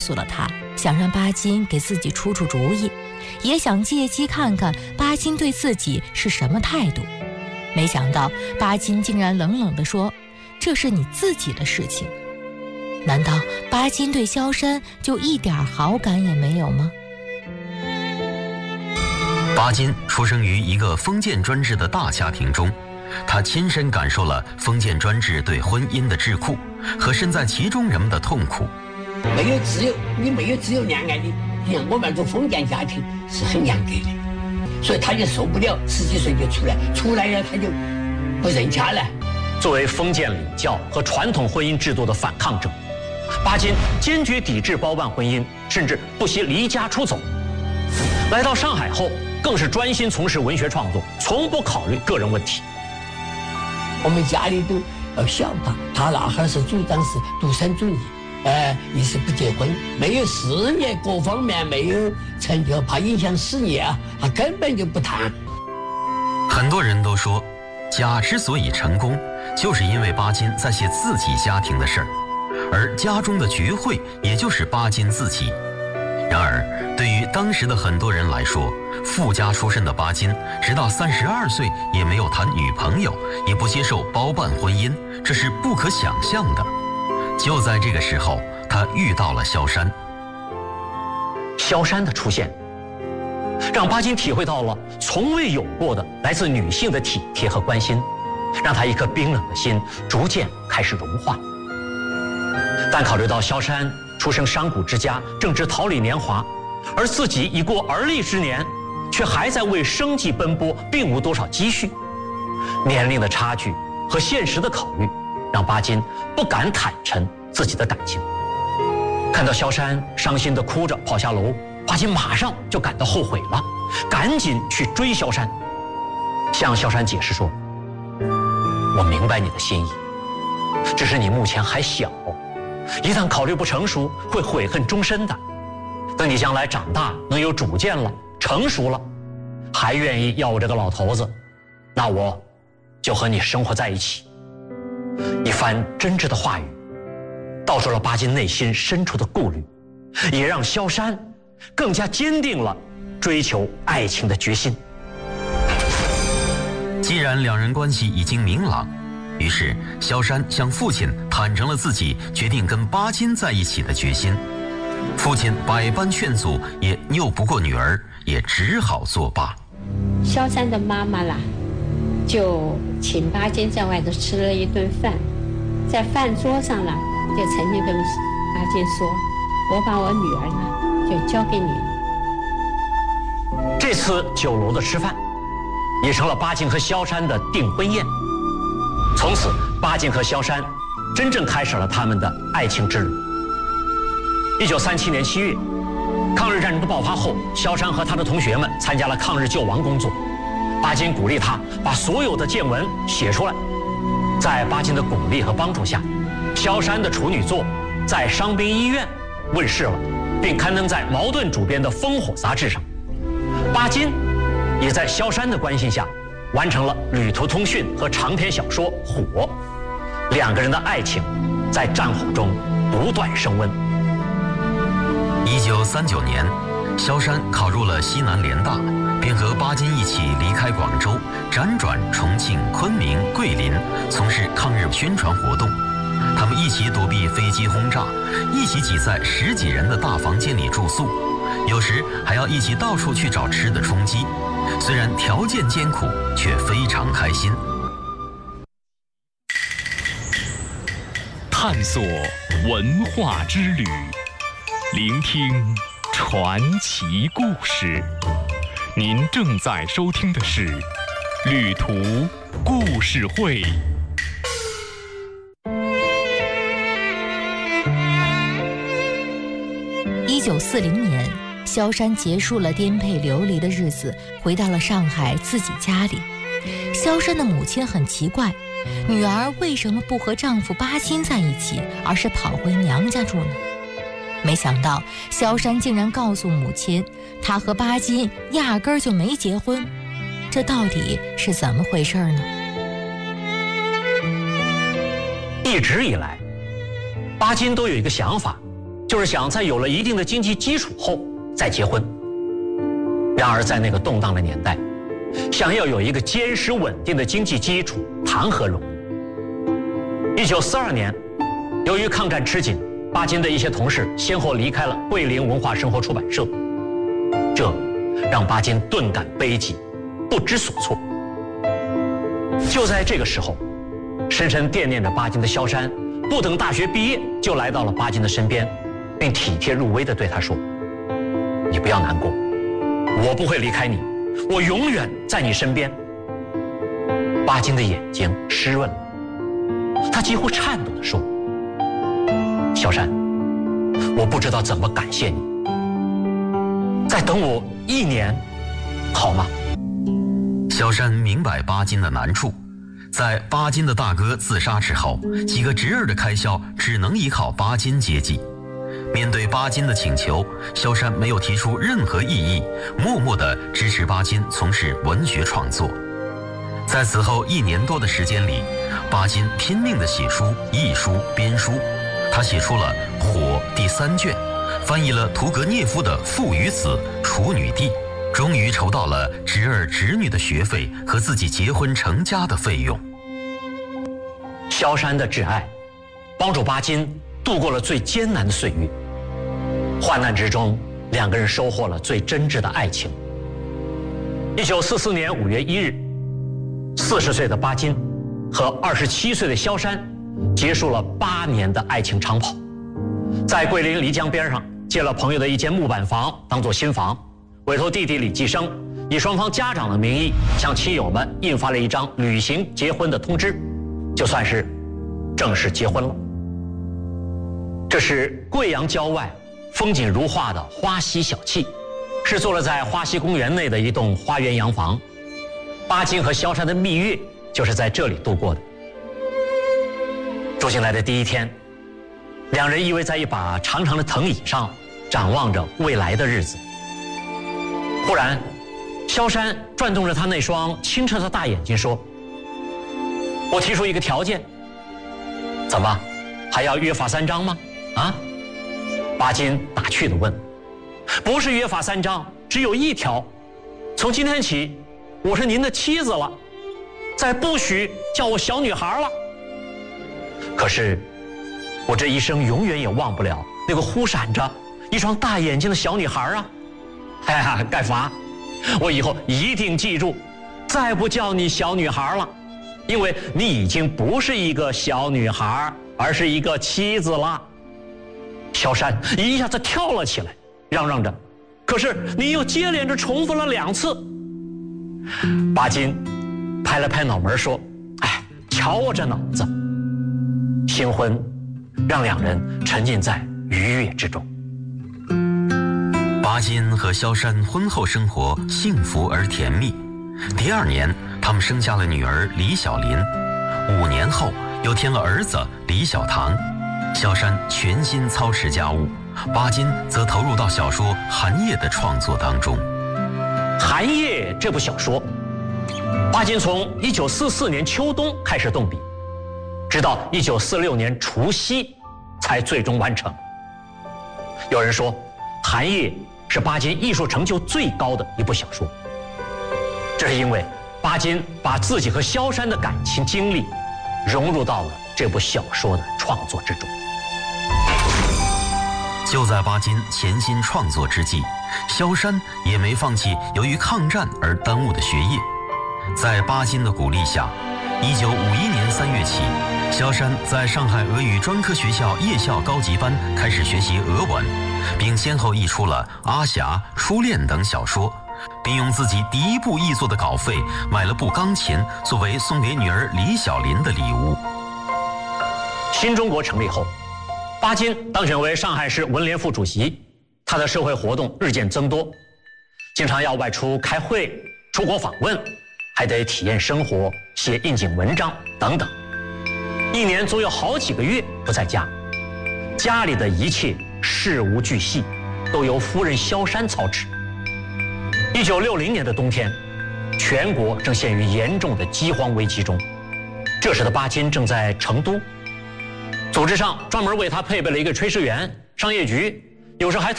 诉了他，想让巴金给自己出主意，也想借机看看巴金对自己是什么态度。没想到巴金竟然冷冷地说：“这是你自己的事情。”难道巴金对萧山就一点好感也没有吗？ 巴金出生于一个封建专制的大家庭中，他亲身感受了封建专制对婚姻的桎梏和身在其中人们的痛苦。 没有自由，你没有自由恋爱的，你看我们这封建家庭是很严格的，所以他就受不了，10几岁就出来了他就不认家了。 作为封建礼教和传统婚姻制度的反抗者，巴金坚决抵制包办婚姻，甚至不惜离家出走。来到上海后，更是专心从事文学创作，从不考虑个人问题。 我们家里都要晓得，他那会儿是主张是独身主义，意思不结婚，没有事业各方面没有成就，怕影响事业啊，他根本就不谈。 很多人都说，家之所以成功，就是因为巴金在写自己家庭的事儿，而家中的绝慧也就是巴金自己。然而，对于当时的很多人来说，富家出身的巴金直到32岁也没有谈女朋友，也不接受包办婚姻，这是不可想象的。就在这个时候，他遇到了萧山。 萧山的出现，让巴金体会到了从未有过的来自女性的体贴和关心，让他一颗冰冷的心逐渐开始融化。但考虑到萧山出生商贾之家，正值桃李年华，而自己已过而立之年，却还在为生计奔波，并无多少积蓄。年龄的差距和现实的考虑，让巴金不敢坦陈自己的感情。看到萧山伤心地哭着跑下楼，巴金马上就感到后悔了，赶紧去追萧山，向萧山解释说：“我明白你的心意，只是你目前还小，一旦考虑不成熟，会悔恨终身的。等你将来长大，能有主见了，成熟了，还愿意要我这个老头子，那我就和你生活在一起。”一番真挚的话语，道出了巴金内心深处的顾虑，也让萧山更加坚定了追求爱情的决心。 既然两人关系已经明朗，于是萧山向父亲坦诚了自己决定跟巴金在一起的决心。父亲百般劝阻，也拗不过女儿，也只好作罢。 萧山的妈妈啦，就请巴金在外头吃了一顿饭，在饭桌上啦，就曾经跟巴金说：“我把我女儿呢，就交给你了。” 这次酒楼的吃饭，也成了巴金和萧山的订婚宴。从此，巴金和萧山真正开始了他们的爱情之旅。1937年7月，抗日战争的爆发后，萧山和他的同学们参加了抗日救亡工作。巴金鼓励他把所有的见闻写出来。在巴金的鼓励和帮助下，萧山的处女作在伤兵医院问世了，并刊登在茅盾主编的《烽火》杂志上。巴金也在萧山的关心下，完成了旅途通讯和长篇小说《火》。两个人的爱情在战火中不断升温。 1939年，萧山考入了西南联大，便和巴金一起离开广州，辗转重庆、昆明、桂林，从事抗日宣传活动。他们一起躲避飞机轰炸，一起挤在10几人的大房间里住宿，有时还要一起到处去找吃的充饥。虽然条件艰苦，却非常开心。 探索文化之旅，聆听传奇故事。您正在收听的是《旅途故事会》。 1940年，萧山结束了颠沛流离的日子，回到了上海自己家里。萧山的母亲很奇怪，女儿为什么不和丈夫巴金在一起，而是跑回娘家住呢？没想到萧山竟然告诉母亲，他和巴金压根儿就没结婚。这到底是怎么回事呢？ 一直以来，巴金都有一个想法， 就是想在有了一定的经济基础后再结婚。然而在那个动荡的年代，想要有一个坚实稳定的经济基础，谈何容易？1942年，由于抗战吃紧，巴金的一些同事先后离开了桂林文化生活出版社，这让巴金顿感悲戚，不知所措。就在这个时候，深深惦念着巴金的萧山，不等大学毕业，就来到了巴金的身边，并体贴入微地对他说：“你不要难过，我不会离开你，我永远在你身边。”巴金的眼睛湿润了，他几乎颤抖地说：“萧山，我不知道怎么感谢你，再等我1年，好吗？” 萧山明白巴金的难处，在巴金的大哥自杀之后，几个侄儿的开销只能依靠巴金接济。面对巴金的请求，萧山没有提出任何异议，默默地支持巴金从事文学创作。在此后1年多的时间里，巴金拼命地写书、译书、编书。他写出了《火》第3卷，翻译了屠格涅夫的《父与子》《处女地》，终于筹到了侄儿侄女的学费和自己结婚成家的费用。 萧山的挚爱帮助巴金度过了最艰难的岁月，患难之中，2个人收获了最真挚的爱情。1944年5月1日，40岁的巴金和27岁的萧山结束了8年的爱情长跑，在桂林漓江边上借了朋友的一间木板房当作新房，委托弟弟李继生以双方家长的名义向亲友们印发了一张履行结婚的通知，就算是正式结婚了。这是贵阳郊外风景如画的花溪小憩，是坐落在花溪公园内的一栋花园洋房。巴金和萧山的蜜月就是在这里度过的。住进来的第1天，2人依偎在一把长长的藤椅上，展望着未来的日子。忽然，萧山转动着他那双清澈的大眼睛说：“我提出一个条件，怎么，还要约法3章吗？”啊？巴金打趣地问：“不是约法3章，只有1条，从今天起，我是您的妻子了，再不许叫我小女孩了。可是，我这一生永远也忘不了那个忽闪着一双大眼睛的小女孩啊！哎呀，盖伐，我以后一定记住，再不叫你小女孩了，因为你已经不是一个小女孩，而是一个妻子了。”萧山一下子跳了起来，嚷嚷着：“可是你又接连着重复了2次。”巴金拍了拍脑门说：“哎，瞧我这脑子！”新婚让2人沉浸在愉悦之中。 巴金和萧山婚后生活幸福而甜蜜。第2年，他们生下了女儿李小林。5年后，又添了儿子李小棠。萧山全心操持家务，巴金则投入到小说《寒夜》的创作当中。 《寒夜》这部小说，巴金从1944年秋冬开始动笔，直到1946年除夕才最终完成。有人说，《寒夜》是巴金艺术成就最高的一部小说，这是因为巴金把自己和萧山的感情经历融入到了这部小说的创作之中。 就在巴金潜心创作之际，萧山也没放弃由于抗战而耽误的学业。在巴金的鼓励下，1951年3月起，萧山在上海俄语专科学校夜校高级班开始学习俄文，并先后译出了《阿霞》《初恋》等小说，并用自己第1部译作的稿费买了部钢琴，作为送给女儿李小林的礼物。 新中国成立后，巴金当选为上海市文联副主席，他的社会活动日渐增多，经常要外出开会、出国访问，还得体验生活、写应景文章等等。1年总有好几个月不在家，家里的一切事无巨细都由夫人萧山操持。1960年的冬天，全国正陷于严重的饥荒危机中，这时的巴金正在成都，组织上专门为他配备了一个炊事员， 商业局有时还